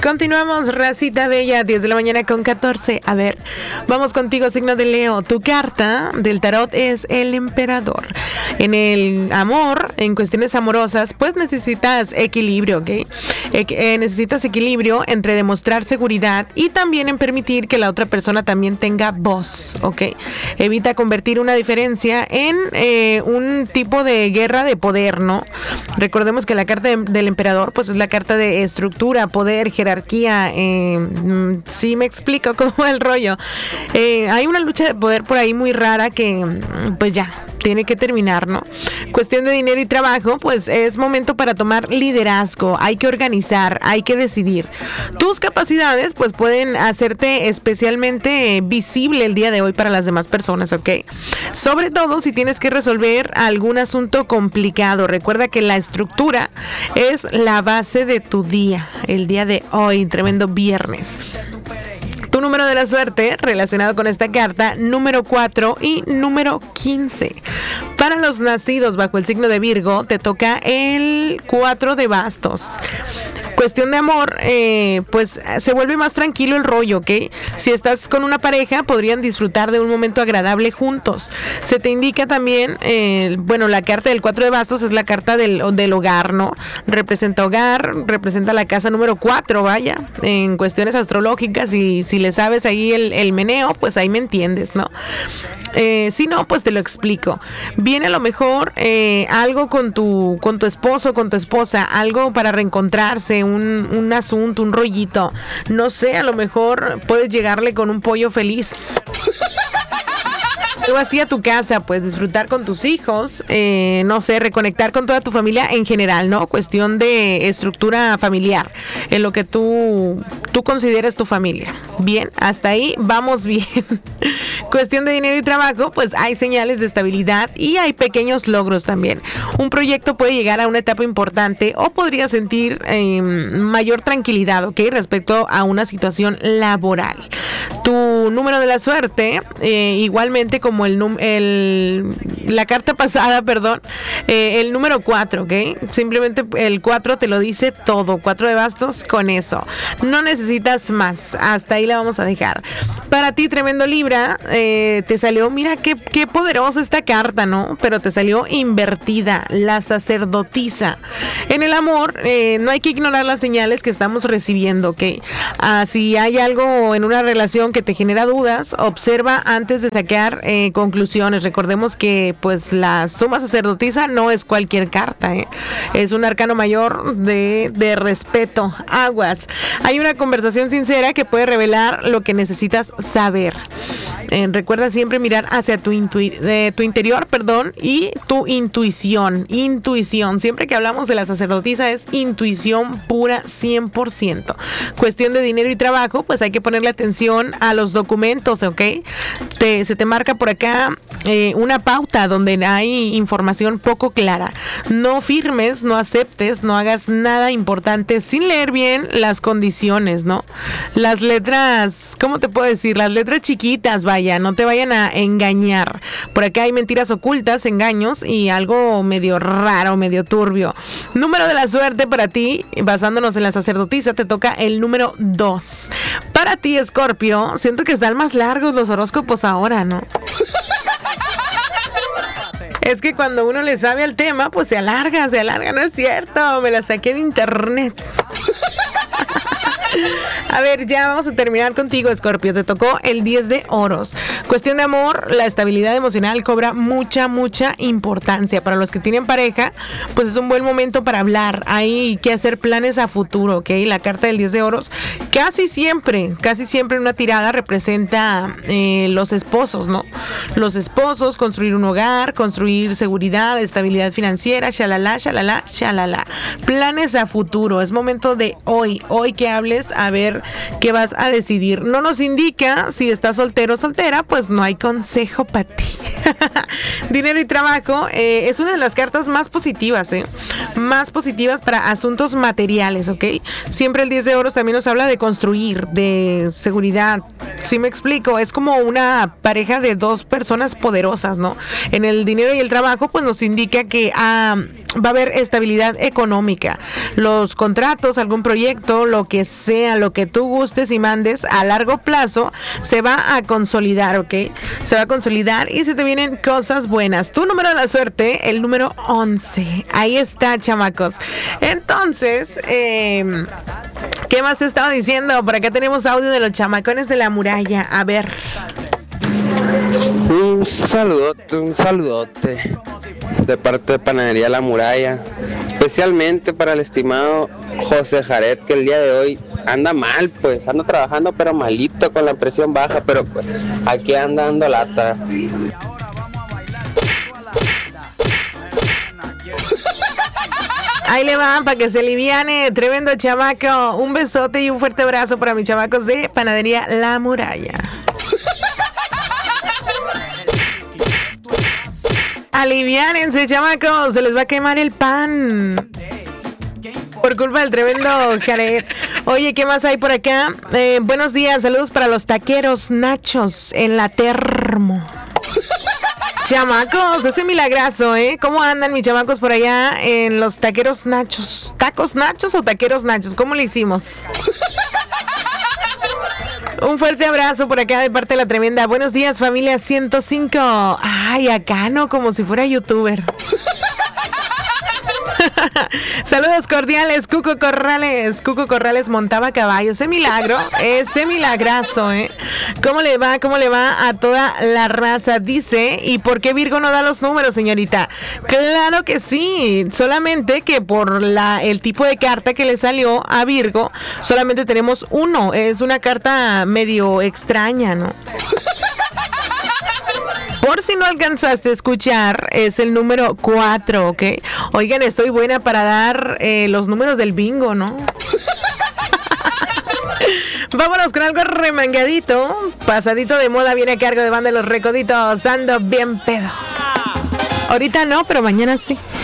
Continuamos, racita bella, 10 de la mañana con 14. A ver, vamos contigo, signo de Leo. Tu carta del tarot es el emperador. En el amor, en cuestiones amorosas, pues necesitas equilibrio, ¿ok? Necesitas equilibrio entre demostrar seguridad y también en permitir que la otra persona también tenga voz, ¿ok? Evita convertir una diferencia en un tipo de guerra de poder, ¿no? Recordemos que la carta del emperador, pues es la carta de estructura, poder, jerarquía. Sí me explico cómo va el rollo. Hay una lucha de poder por ahí muy rara que pues ya tiene que terminar, ¿no? Cuestión de dinero y trabajo, pues es momento para tomar liderazgo. Hay que organizar, hay que decidir. Tus capacidades pues pueden hacerte especialmente visible el día de hoy para las demás personas, ¿ok? Sobre todo si tienes que resolver algún asunto complicado. Recuerda que la estructura es la base de tu día, el día de hoy, tremendo viernes. Tu número de la suerte relacionado con esta carta, número 4 y número 15. Para los nacidos bajo el signo de Virgo, te toca el 4 de bastos. Cuestión de amor, pues se vuelve más tranquilo el rollo, ¿ok? Si estás con una pareja, podrían disfrutar de un momento agradable juntos. Se te indica también, bueno, la carta del 4 de bastos es la carta del hogar, ¿no? Representa hogar, representa la casa número 4, vaya, en cuestiones astrológicas, y si le sabes ahí el meneo, pues ahí me entiendes, ¿no? Si no, pues te lo explico. Viene a lo mejor algo con tu esposo, con tu esposa, algo para reencontrarse, un asunto, un rollito. No sé, a lo mejor puedes llegarle con un pollo feliz. Algo así a tu casa, pues disfrutar con tus hijos, no sé, reconectar con toda tu familia en general, ¿no? Cuestión de estructura familiar, en lo que tú consideres tu familia. Bien, hasta ahí vamos bien. Cuestión de dinero y trabajo, pues hay señales de estabilidad y hay pequeños logros también. Un proyecto puede llegar a una etapa importante o podría sentir mayor tranquilidad, ¿ok? Respecto a una situación laboral. Tu número de la suerte, igualmente como la carta pasada, perdón, el número 4, ¿ok? Simplemente el 4 te lo dice todo, 4 de bastos con eso. No necesitas más, hasta ahí la vamos a dejar. Para ti, tremendo Libra, te salió, mira qué poderosa esta carta, ¿no? Pero te salió invertida, la sacerdotisa. En el amor, no hay que ignorar las señales que estamos recibiendo, ¿ok? Si hay algo en una relación que te genera dudas, observa antes de sacar conclusiones. Recordemos que pues la suma sacerdotisa no es cualquier carta, es un arcano mayor de respeto. Aguas. Hay una conversación sincera que puede revelar lo que necesitas saber. Recuerda siempre mirar hacia tu interior, y tu intuición. Siempre que hablamos de la sacerdotisa es intuición pura 100%. Cuestión de dinero y trabajo, pues hay que ponerle atención a los documentos, ¿ok? Se te marca por acá una pauta donde hay información poco clara. No firmes, no aceptes, no hagas nada importante sin leer bien las condiciones, ¿no? Las letras, ¿cómo te puedo decir? Las letras chiquitas, vaya, no te vayan a engañar. Por acá hay mentiras ocultas, engaños y algo medio raro, medio turbio. Número de la suerte para ti, basándonos en la sacerdotisa, te toca el número 2. Para ti, Escorpio, siento que están más largos los horóscopos ahora, ¿no? Es que cuando uno le sabe al tema, pues se alarga, no es cierto, me la saqué de internet. A ver, ya vamos a terminar contigo, Escorpio. Te tocó el 10 de oros. Cuestión de amor, la estabilidad emocional cobra mucha importancia. Para los que tienen pareja, pues es un buen momento para hablar. Hay que hacer planes a futuro, ¿ok? La carta del 10 de oros, casi siempre en una tirada representa los esposos, ¿no? Los esposos, construir un hogar, construir seguridad, estabilidad financiera, shalala. Planes a futuro. Es momento de hoy que hables a ver qué vas a decidir. No nos indica si estás soltero o soltera, pues no hay consejo para ti. Dinero y trabajo es una de las cartas más positivas, más positivas para asuntos materiales, ¿ok? Siempre el 10 de oros también nos habla de construir, de seguridad, ¿Sí me explico? Es como una pareja de dos personas poderosas, ¿no? En el dinero y el trabajo, pues nos indica que va a haber estabilidad económica. Los contratos, algún proyecto, lo que sea, lo que tú gustes y mandes a largo plazo, se va a consolidar, ¿ok? Se va a consolidar y se te vienen cosas buenas. Tu número de la suerte, el número 11. Ahí está, chamacos. Entonces, ¿qué más te estaba diciendo? Por acá tenemos audio de los chamacones de la muralla. A ver. Un saludote de parte de Panadería La Muralla, especialmente para el estimado José Jared, que el día de hoy anda mal, pues anda trabajando pero malito, con la presión baja, pero pues aquí anda dando lata. Ahí le van para que se aliviane, tremendo chamaco. Un besote y un fuerte abrazo para mis chamacos de Panadería La Muralla. Aliviánense, chamacos, se les va a quemar el pan por culpa del tremendo Jared. Oye, ¿qué más hay por acá? Buenos días, saludos para los taqueros Nachos en la Termo. Chamacos, ese milagrazo, ¿eh? ¿Cómo andan mis chamacos por allá en los taqueros Nachos? ¿Tacos Nachos o taqueros Nachos? ¿Cómo le hicimos? Un fuerte abrazo por acá de parte de la tremenda. Buenos días, familia 105. Ay, acá no, como si fuera youtuber. Saludos cordiales, Cuco Corrales. Cuco Corrales montaba caballo. Ese milagro, ese milagrazo, ¿eh? ¿Cómo le va? ¿Cómo le va a toda la raza? Dice, ¿y por qué Virgo no da los números, señorita? Claro que sí, solamente que por el tipo de carta que le salió a Virgo, solamente tenemos uno. Es una carta medio extraña, ¿no? Por si no alcanzaste a escuchar, es el número 4, ¿ok? Oigan, estoy buena para dar los números del bingo, ¿no? Vámonos con algo remangadito, pasadito de moda, viene a cargo de Banda de los Recoditos, ando bien pedo. Ahorita no, pero mañana sí.